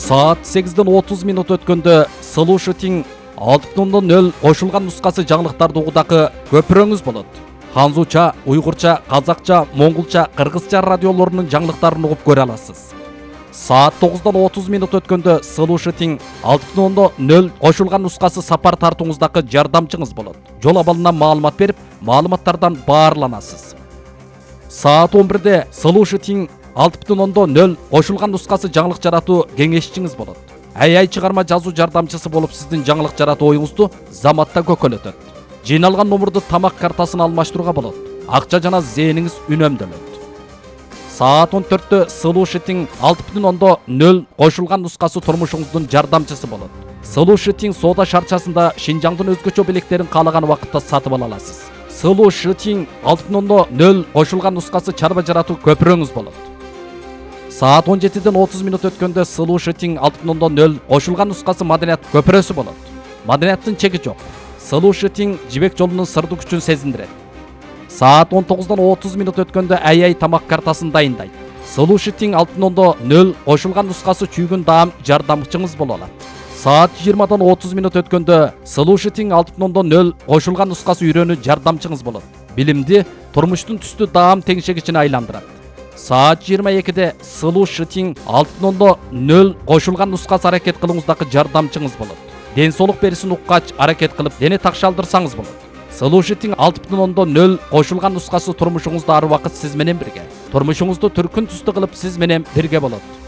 Saat 8:30 өткөндө Слушатиң 6.0 кошулган нускасы жаңылыктарды угудагы көпүрөңүз болот. Ханзуча, уйгурча, казакча, монголча, кыргызча радиолорунун жаңылыктарын угуп көрө аласыз. Saat 9:30 өткөндө Слушатиң 6.0 кошулган нускасы сапар тартууңуздагы жардамчыңыз болот. Жол абалынан маалымат берип, маалыматтардан баарланасыз. Saat 11-де Слушатиң 6.0 кошулган нускасы жаңылык жаратуу кеңешчиңиз болот. AI чыгарма жазуу жардамчысы болуп сиздин жаңылык жаратуу оюңузду заматта көкөлөтөт. Жыйналган номурду тамак картасын алмаштырууга болот. Акча жана зээниңиз үнөмдөлөт. Saat 14-тө Слушатиң 6.0 кошулган нускасы турмушуңуздун жардамчысы болот. Слушатиң соода шарчасында Шинжаңдын өзгөчө белектерин каалаган убакытта сатып ала аласыз. Слушатиң 6.0 кошулган нускасы чарба жаратуу көпүрөңүз болот. Saat 17:30 өткөндө Слушатиң 6.0 кошулган нускасы маданият көпүрөсү болот. Маданияттын чеги жок. Слушатиң жибек жолунун сырдуу күчүн сезиндирет. Saat 19:30 өткөндө AI тамак картасын дайындайт. Слушатиң 6.0 кошулган нускасы чүйгүн даам жардамчыңыз боло алат. Saat 20:30 өткөндө Слушатиң 6.0 кошулган нускасы үйрөнүү жардамчыңыз болот. Билимди турмуштун түстүү даам теңшегичине айландырат. Saat 22-де Слушатиң 6.0 кошулган нускасы аракет кылууңуздагы жардамчыңыз болот. Ден соолук берисин уккач аракет кылып, дене такшалдырсаңыз болот. Слушатиң 6.0 кошулган нускасы турмушуңузда ар убакыт сиз менен бирге. Турмушуңузду түркүн түстүү кылып сиз менен бирге болот.